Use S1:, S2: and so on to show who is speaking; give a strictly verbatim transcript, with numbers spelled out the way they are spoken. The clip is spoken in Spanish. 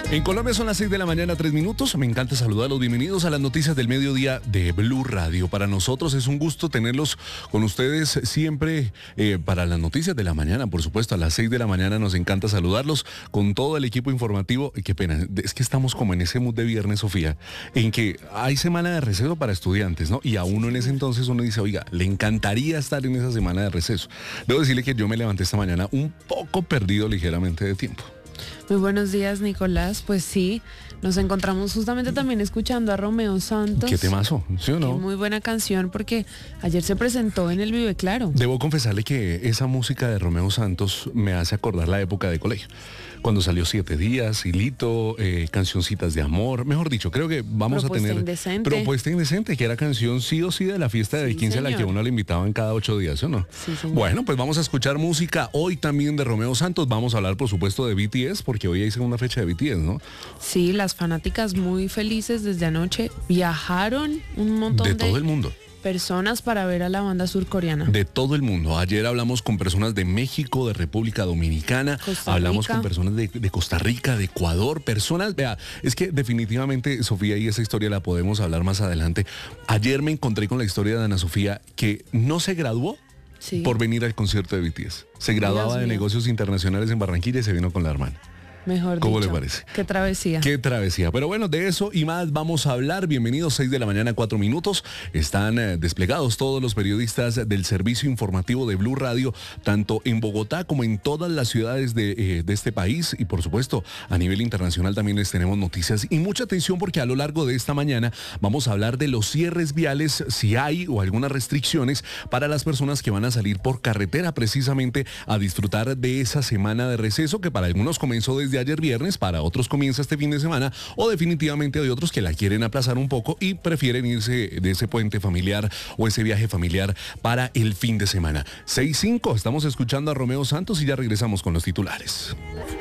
S1: En Colombia son las seis de la mañana, tres minutos. Me encanta saludarlos. Bienvenidos a las noticias del mediodía de Blue Radio. Para nosotros es un gusto tenerlos con ustedes siempre eh, para las noticias de la mañana. Por supuesto, a las seis de la mañana nos encanta saludarlos con todo el equipo informativo. Y qué pena, es que estamos como en ese mood de viernes, Sofía, en que hay semana de receso para estudiantes, ¿no? Y a uno en ese entonces uno dice, oiga, le encantaría estar en esa semana de receso. Debo decirle que yo me levanté esta mañana un poco perdido ligeramente de tiempo.
S2: Muy buenos días, Nicolás. Pues sí, nos encontramos justamente también escuchando a Romeo Santos.
S1: ¿Qué temazo? ¿Sí o no?
S2: Muy buena canción porque ayer se presentó en el Vive Claro.
S1: Debo confesarle que esa música de Romeo Santos me hace acordar la época de colegio. Cuando salió Siete Días, Hilito, eh, Cancioncitas de Amor. Mejor dicho, creo que vamos
S2: Propuesta
S1: a tener...
S2: Indecente.
S1: Propuesta Indecente, que era canción sí o sí de la fiesta de
S2: Sí,
S1: quince
S2: señor.
S1: a la que uno le invitaban cada ocho días, ¿sí o no?
S2: Sí, señor.
S1: Bueno, pues vamos a escuchar música hoy también de Romeo Santos. Vamos a hablar, por supuesto, de B T S, porque hoy hay segunda fecha de B T S, ¿no?
S2: Sí, las fanáticas muy felices desde anoche. Viajaron un montón
S1: De
S2: de,
S1: todo el mundo.
S2: personas para ver a la banda surcoreana.
S1: De todo el mundo. Ayer hablamos con personas de México, de República Dominicana,
S2: Costa
S1: hablamos
S2: Rica.
S1: con personas de, de Costa Rica, de Ecuador, personas, vea, es que definitivamente, Sofía, y esa historia la podemos hablar más adelante. Ayer me encontré con la historia de Ana Sofía, que no se graduó
S2: Sí.
S1: por venir al concierto de B T S. Se graduaba
S2: Dios
S1: de
S2: mío.
S1: negocios internacionales en Barranquilla y se vino con la hermana.
S2: Mejor
S1: ¿Cómo
S2: dicho.
S1: le parece?
S2: Qué travesía.
S1: Qué travesía. Pero bueno, de eso y más vamos a hablar. Bienvenidos, seis de la mañana, cuatro minutos. Están eh, desplegados todos los periodistas del servicio informativo de Blue Radio, tanto en Bogotá como en todas las ciudades de, eh, de este país. Y por supuesto, a nivel internacional también les tenemos noticias. Y mucha atención porque a lo largo de esta mañana vamos a hablar de los cierres viales, si hay o algunas restricciones para las personas que van a salir por carretera precisamente a disfrutar de esa semana de receso que para algunos comenzó desde de ayer viernes, para otros comienza este fin de semana, o definitivamente hay otros que la quieren aplazar un poco y prefieren irse de ese puente familiar o ese viaje familiar para el fin de semana. seis cinco, estamos escuchando a Romeo Santos y ya regresamos con los titulares.